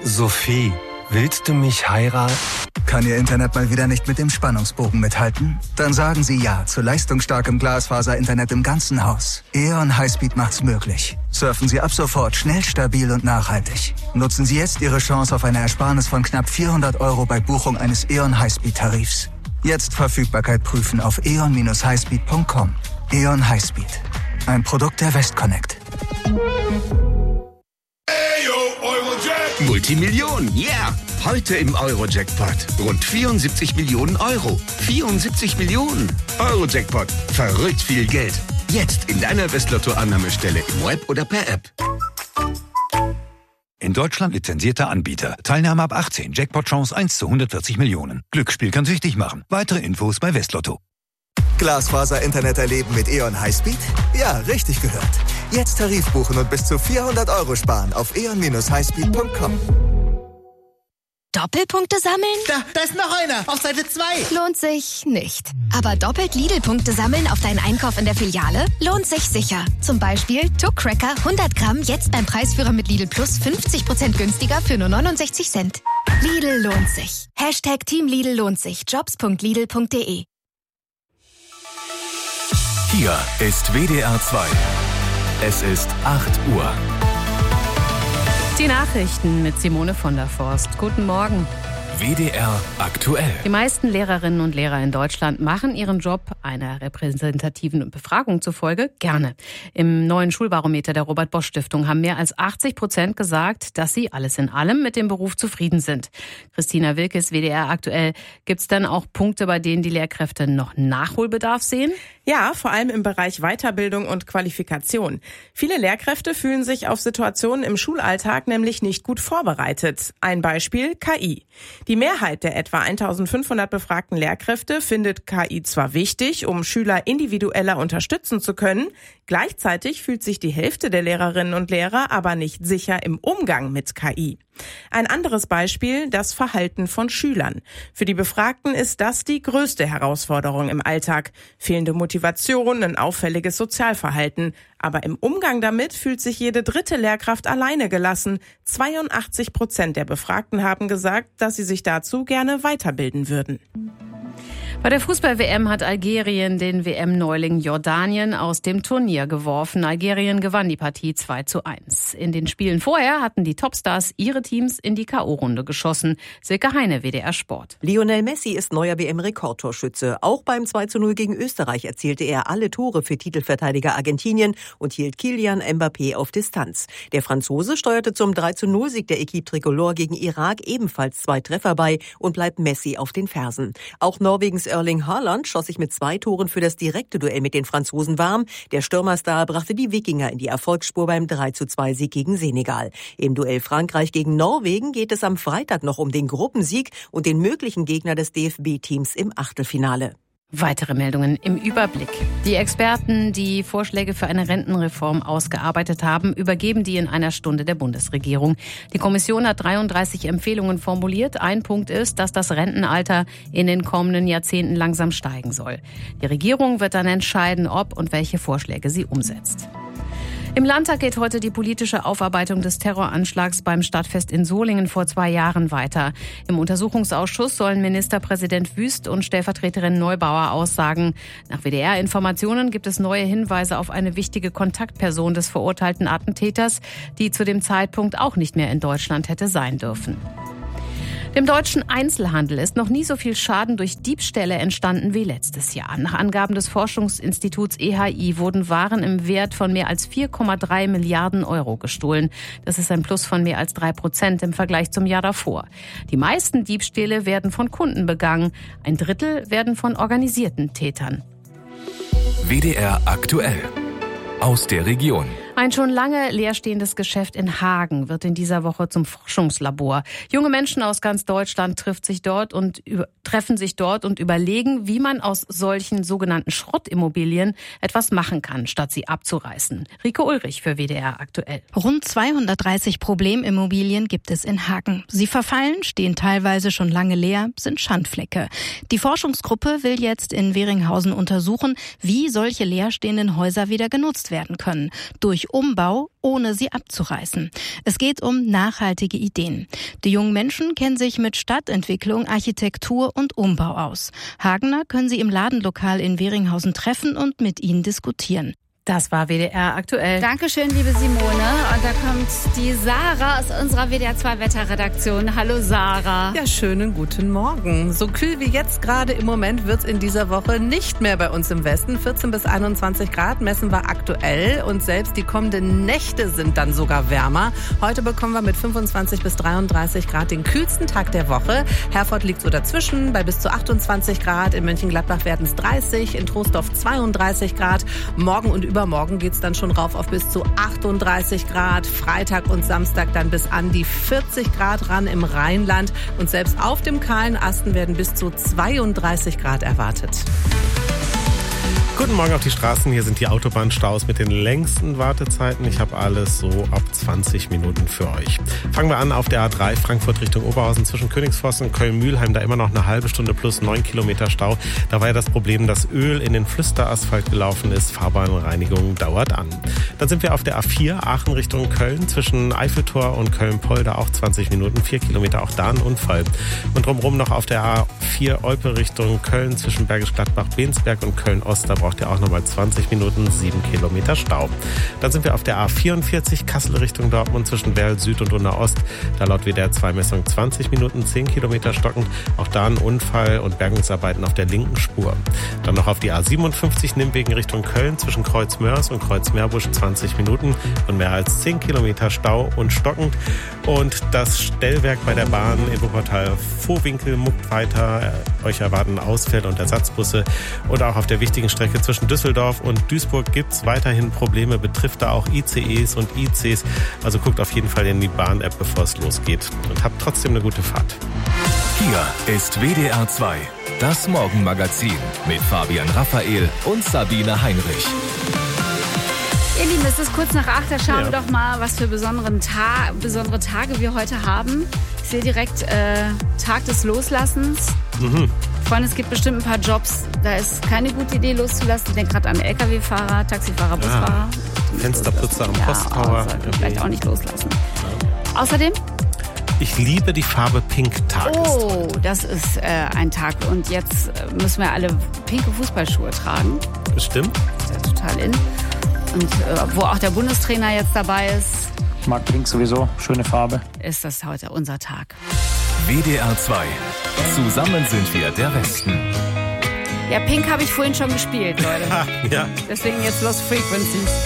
Sophie, willst du mich heiraten? Kann Ihr Internet mal wieder nicht mit dem Spannungsbogen mithalten? Dann sagen Sie ja zu leistungsstarkem Glasfaser-Internet im ganzen Haus. E.ON Highspeed macht's möglich. Surfen Sie ab sofort schnell, stabil und nachhaltig. Nutzen Sie jetzt Ihre Chance auf eine Ersparnis von knapp 400 € bei Buchung eines E.ON Highspeed-Tarifs. Jetzt Verfügbarkeit prüfen auf eon-highspeed.com. E.ON Highspeed. Ein Produkt der Westconnect. Multimillionen, yeah! Heute im Euro-Jackpot. Rund 74 Millionen Euro. 74 Millionen. Euro-Jackpot. Verrückt viel Geld. Jetzt in deiner Westlotto-Annahmestelle im Web oder per App. In Deutschland lizenzierter Anbieter. Teilnahme ab 18. Jackpot-Chance 1 zu 140 Millionen. Glücksspiel kann süchtig machen. Weitere Infos bei Westlotto. Glasfaser-Internet erleben mit E.ON Highspeed? Ja, richtig gehört. Jetzt Tarif buchen und bis zu 400 € sparen auf eon-highspeed.com. Doppelpunkte sammeln? Da ist noch einer, auf Seite 2. Lohnt sich nicht. Aber doppelt Lidl-Punkte sammeln auf deinen Einkauf in der Filiale lohnt sich sicher. Zum Beispiel Tuck Cracker 100 Gramm jetzt beim Preisführer mit Lidl Plus 50% günstiger für nur 69 Cent. Lidl lohnt sich. Hashtag Team Lidl lohnt sich. Jobs.lidl.de. Hier ist WDR 2. Es ist 8 Uhr. Die Nachrichten mit Simone von der Forst. Guten Morgen. WDR aktuell. Die meisten Lehrerinnen und Lehrer in Deutschland machen ihren Job einer repräsentativen Befragung zufolge gerne. Im neuen Schulbarometer der Robert-Bosch-Stiftung haben mehr als 80% gesagt, dass sie alles in allem mit dem Beruf zufrieden sind. Christina Wilkes, WDR aktuell. Gibt es denn auch Punkte, bei denen die Lehrkräfte noch Nachholbedarf sehen? Ja, vor allem im Bereich Weiterbildung und Qualifikation. Viele Lehrkräfte fühlen sich auf Situationen im Schulalltag nämlich nicht gut vorbereitet. Ein Beispiel: KI. Die Mehrheit der etwa 1500 befragten Lehrkräfte findet KI zwar wichtig, um Schüler individueller unterstützen zu können, gleichzeitig fühlt sich die Hälfte der Lehrerinnen und Lehrer aber nicht sicher im Umgang mit KI. Ein anderes Beispiel: das Verhalten von Schülern. Für die Befragten ist das die größte Herausforderung im Alltag. Fehlende Motivation, ein auffälliges Sozialverhalten. Aber im Umgang damit fühlt sich jede dritte Lehrkraft alleine gelassen. 82% der Befragten haben gesagt, dass sie sich dazu gerne weiterbilden würden. Bei der Fußball-WM hat Algerien den WM-Neuling Jordanien aus dem Turnier geworfen. Algerien gewann die Partie 2:1. In den Spielen vorher hatten die Topstars ihre Teams in die K.O.-Runde geschossen. Silke Heine, WDR Sport. Lionel Messi ist neuer WM-Rekordtorschütze. Auch beim 2:0 gegen Österreich erzielte er alle Tore für Titelverteidiger Argentinien und hielt Kylian Mbappé auf Distanz. Der Franzose steuerte zum 3:0-Sieg der Équipe Tricolore gegen Irak ebenfalls 2 Treffer bei und bleibt Messi auf den Fersen. Auch Norwegens Erling Haaland schoss sich mit 2 Toren für das direkte Duell mit den Franzosen warm. Der Stürmerstar brachte die Wikinger in die Erfolgsspur beim 3:2-Sieg gegen Senegal. Im Duell Frankreich gegen Norwegen geht es am Freitag noch um den Gruppensieg und den möglichen Gegner des DFB-Teams im Achtelfinale. Weitere Meldungen im Überblick. Die Experten, die Vorschläge für eine Rentenreform ausgearbeitet haben, übergeben die in einer Stunde der Bundesregierung. Die Kommission hat 33 Empfehlungen formuliert. Ein Punkt ist, dass das Rentenalter in den kommenden Jahrzehnten langsam steigen soll. Die Regierung wird dann entscheiden, ob und welche Vorschläge sie umsetzt. Im Landtag geht heute die politische Aufarbeitung des Terroranschlags beim Stadtfest in Solingen vor 2 Jahren weiter. Im Untersuchungsausschuss sollen Ministerpräsident Wüst und Stellvertreterin Neubauer aussagen. Nach WDR-Informationen gibt es neue Hinweise auf eine wichtige Kontaktperson des verurteilten Attentäters, die zu dem Zeitpunkt auch nicht mehr in Deutschland hätte sein dürfen. Dem deutschen Einzelhandel ist noch nie so viel Schaden durch Diebstähle entstanden wie letztes Jahr. Nach Angaben des Forschungsinstituts EHI wurden Waren im Wert von mehr als 4,3 Milliarden Euro gestohlen. Das ist ein Plus von mehr als 3% im Vergleich zum Jahr davor. Die meisten Diebstähle werden von Kunden begangen. 1/3 werden von organisierten Tätern. WDR aktuell. Aus der Region. Ein schon lange leerstehendes Geschäft in Hagen wird in dieser Woche zum Forschungslabor. Junge Menschen aus ganz Deutschland treffen sich dort und überlegen, wie man aus solchen sogenannten Schrottimmobilien etwas machen kann, statt sie abzureißen. Rike Ulrich für WDR aktuell. Rund 230 Problemimmobilien gibt es in Hagen. Sie verfallen, stehen teilweise schon lange leer, sind Schandflecke. Die Forschungsgruppe will jetzt in Weringhausen untersuchen, wie solche leerstehenden Häuser wieder genutzt werden können. Durch durch Umbau, ohne sie abzureißen. Es geht um nachhaltige Ideen. Die jungen Menschen kennen sich mit Stadtentwicklung, Architektur und Umbau aus. Hagener können Sie im Ladenlokal in Weringhausen treffen und mit ihnen diskutieren. Das war WDR aktuell. Dankeschön, liebe Simone. Und da kommt die Sarah aus unserer WDR 2 Wetterredaktion. Hallo Sarah. Ja, schönen guten Morgen. So kühl wie jetzt gerade im Moment wird es in dieser Woche nicht mehr bei uns im Westen. 14 bis 21 Grad messen wir aktuell und selbst die kommenden Nächte sind dann sogar wärmer. Heute bekommen wir mit 25 bis 33 Grad den kühlsten Tag der Woche. Herford liegt so dazwischen bei bis zu 28 Grad. In Mönchengladbach werden es 30, in Troisdorf 32 Grad. Morgen und übermorgen geht es dann schon rauf auf bis zu 38 Grad. Freitag und Samstag dann bis an die 40 Grad ran im Rheinland. Und selbst auf dem kahlen Asten werden bis zu 32 Grad erwartet. Guten Morgen auf die Straßen. Hier sind die Autobahnstaus mit den längsten Wartezeiten. Ich habe alles so ab 20 Minuten für euch. Fangen wir an auf der A3 Frankfurt Richtung Oberhausen zwischen Königsforst und Köln-Mühlheim. Da immer noch eine halbe Stunde plus 9 Kilometer Stau. Da war ja das Problem, dass Öl in den Flüsterasphalt gelaufen ist. Fahrbahnreinigung dauert an. Dann sind wir auf der A4 Aachen Richtung Köln zwischen Eiffeltor und Köln-Polder auch 20 Minuten, 4 Kilometer, auch da ein Unfall. Und drumherum noch auf der A4 Olpe Richtung Köln zwischen Bergisch Gladbach, Bensberg und Köln-Ost. Da braucht ihr auch nochmal 20 Minuten, 7 Kilometer Stau. Dann sind wir auf der A44 Kassel Richtung Dortmund zwischen Werl Süd und Unna Ost. Da laut WDR 2 Messung 20 Minuten, 10 Kilometer stockend. Auch da ein Unfall und Bergungsarbeiten auf der linken Spur. Dann noch auf die A57 Nimwegen Richtung Köln zwischen Kreuzmörs und Kreuzmeerbusch 20 Minuten und mehr als 10 Kilometer Stau und stockend. Und das Stellwerk bei der Bahn in Wuppertal Vohwinkel muckt weiter. Euch erwarten Ausfälle und Ersatzbusse. Und auch auf der wichtigen Strecke zwischen Düsseldorf und Duisburg gibt es weiterhin Probleme, betrifft da auch ICEs und ICs. Also guckt auf jeden Fall in die Bahn-App, bevor es losgeht. Und habt trotzdem eine gute Fahrt. Hier ist WDR 2, das Morgenmagazin mit Fabian Raphael und Sabine Heinrich. Ihr Lieben, es ist kurz nach 8, da schauen wir doch mal, was für besondere Tage wir heute haben. Ich sehe direkt Tag des Loslassens. Freunde, es gibt bestimmt ein paar Jobs, da ist keine gute Idee loszulassen. Ich denke gerade an LKW-Fahrer, Taxifahrer, Busfahrer. Fensterputzer am Posttower. Vielleicht auch nicht loslassen. Außerdem? Ich liebe die Farbe Pink Tag. Oh, das ist ein Tag. Und jetzt müssen wir alle pinke Fußballschuhe tragen. Bestimmt. Das ist ja total in. Und wo auch der Bundestrainer jetzt dabei ist. Ich mag Pink sowieso, schöne Farbe. Ist das heute unser Tag. WDR 2. Zusammen sind wir der Westen. Ja, Pink habe ich vorhin schon gespielt, Leute. Ja. Deswegen jetzt Lost Frequencies.